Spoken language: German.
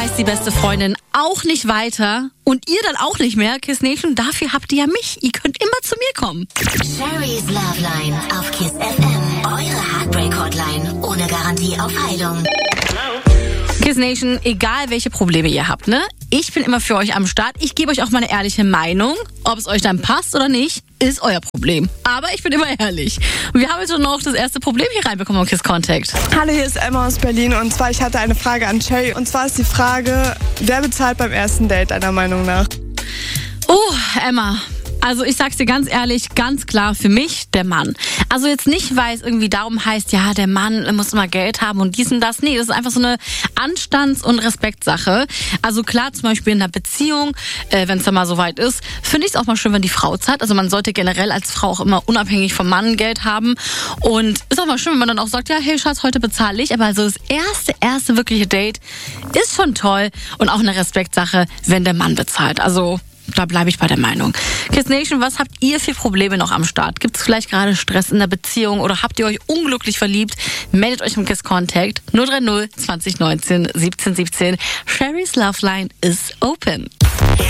weiß die beste Freundin auch nicht weiter und ihr dann auch nicht mehr, Kiss Nation, dafür habt ihr ja mich. Ihr könnt immer zu mir kommen. Sherry's Love Line auf Kiss FM. Eure Heartbreak-Hotline ohne Garantie auf Heilung. Kiss Nation, egal welche Probleme ihr habt, ne? Ich bin immer für euch am Start. Ich gebe euch auch meine ehrliche Meinung. Ob es euch dann passt oder nicht, ist euer Problem. Aber ich bin immer ehrlich. Und wir haben jetzt schon noch das erste Problem hier reinbekommen auf Kiss Contact. Hallo, hier ist Emma aus Berlin und zwar, ich hatte eine Frage an Sherry. Und zwar ist die Frage, wer bezahlt beim ersten Date deiner Meinung nach? Emma. Also ich sag's dir ganz ehrlich, ganz klar für mich der Mann. Also jetzt nicht, weil es irgendwie darum heißt, ja, der Mann muss immer Geld haben und dies und das. Nee, das ist einfach so eine Anstands- und Respektsache. Also klar, zum Beispiel in einer Beziehung, wenn es dann mal so weit ist, finde ich es auch mal schön, wenn die Frau zahlt. Also man sollte generell als Frau auch immer unabhängig vom Mann Geld haben. Und ist auch mal schön, wenn man dann auch sagt, ja, hey Schatz, heute bezahle ich. Aber also das erste wirkliche Date ist schon toll und auch eine Respektsache, wenn der Mann bezahlt. Also da bleibe ich bei der Meinung. Kiss Nation, was habt ihr für Probleme noch am Start? Gibt es vielleicht gerade Stress in der Beziehung oder habt ihr euch unglücklich verliebt? Meldet euch im Kiss Contact 030 2019 17 17. Sherry's Love Line is open.